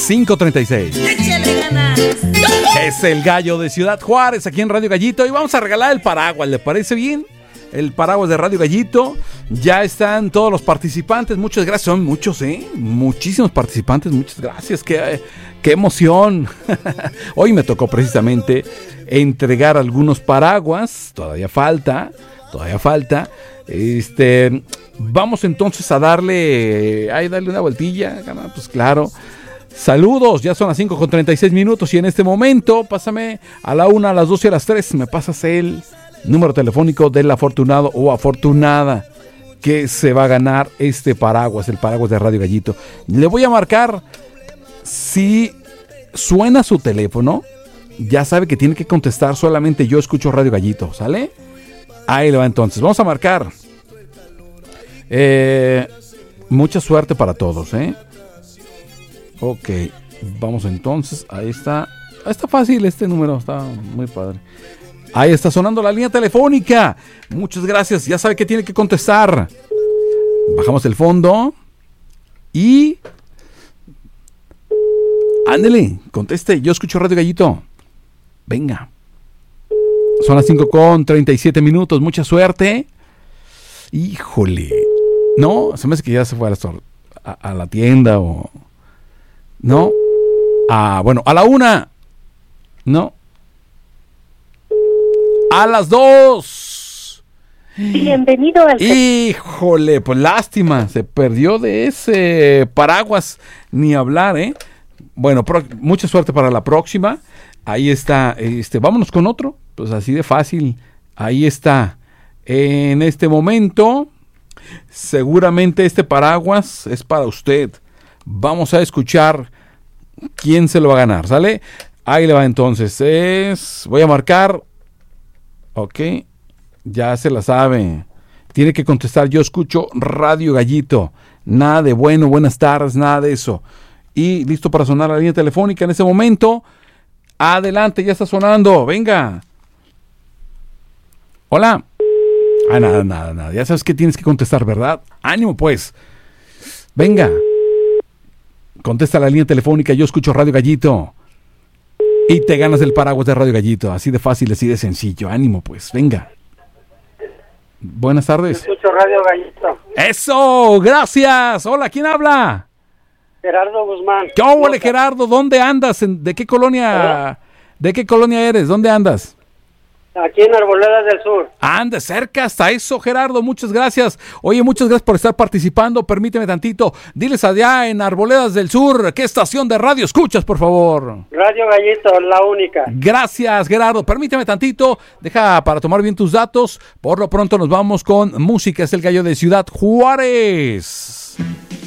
5:36. Es el gallo de Ciudad Juárez, aquí en Radio Gallito. Y vamos a regalar el paraguas, ¿le parece bien? El paraguas de Radio Gallito. Ya están todos los participantes. Muchas gracias, son muchos, muchísimos participantes. Muchas gracias, qué emoción. Hoy me tocó precisamente entregar algunos paraguas. Todavía falta. Vamos entonces a darle una vueltilla. Pues claro. Saludos, ya son las 5:36 y en este momento, pásame a la 1, a las 2 y a las 3, me pasas el número telefónico del afortunado o afortunada que se va a ganar este paraguas, el paraguas de Radio Gallito. Le voy a marcar, si suena su teléfono, ya sabe que tiene que contestar solamente yo escucho Radio Gallito, ¿sale? Ahí le va entonces, vamos a marcar. Mucha suerte para todos, Ok, vamos entonces, ahí está. Está fácil este número, está muy padre. Ahí está sonando la línea telefónica. Muchas gracias, ya sabe que tiene que contestar. Bajamos el fondo y... ándele, conteste, yo escucho Radio Gallito. Venga. Son las 5:37, mucha suerte. Híjole. No, se me hace que ya se fue a la tienda o... No. Bueno, a la 1. No. A las 2. Bienvenido al... Híjole, pues lástima, se perdió de ese paraguas, ni hablar, Bueno, mucha suerte para la próxima. Ahí está, vámonos con otro, pues así de fácil. Ahí está. En este momento, seguramente este paraguas es para usted. Vamos a escuchar quién se lo va a ganar, ¿sale? Ahí le va entonces. Voy a marcar. Ok, ya se la sabe. Tiene que contestar, yo escucho Radio Gallito. Nada de buenas tardes, nada de eso. Y listo para sonar la línea telefónica en ese momento. Adelante, ya está sonando, venga. Hola. Nada. Ya sabes que tienes que contestar, ¿verdad? Ánimo, pues. Venga. Contesta la línea telefónica, yo escucho Radio Gallito. Y te ganas el paraguas de Radio Gallito. Así de fácil, así de sencillo. Ánimo, pues, venga. Buenas tardes. Yo escucho Radio Gallito. ¡Eso! ¡Gracias! Hola, ¿quién habla? Gerardo Guzmán. ¿Qué óvole, Gerardo? ¿Dónde andas? ¿De qué colonia? ¿De qué colonia eres? ¿Dónde andas? Aquí en Arboledas del Sur. Anda, cerca hasta eso, Gerardo, muchas gracias. Oye, muchas gracias por estar participando. Permíteme tantito, diles allá en Arboledas del Sur, ¿qué estación de radio escuchas, por favor? Radio Gallito, la única. Gracias, Gerardo. Permíteme tantito, deja para tomar bien tus datos. Por lo pronto nos vamos con música, es el gallo de Ciudad Juárez.